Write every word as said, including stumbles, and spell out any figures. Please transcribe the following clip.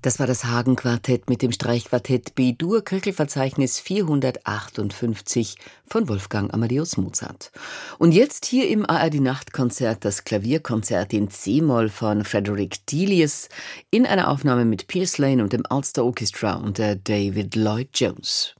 Das war das Hagen-Quartett mit dem Streichquartett B-Dur, Köchelverzeichnis vierhundertachtundfünfzig von Wolfgang Amadeus Mozart. Und jetzt hier im A R D-Nachtkonzert das Klavierkonzert in C-Moll von Frederick Delius in einer Aufnahme mit Piers Lane und dem Ulster Orchestra unter David Lloyd Jones.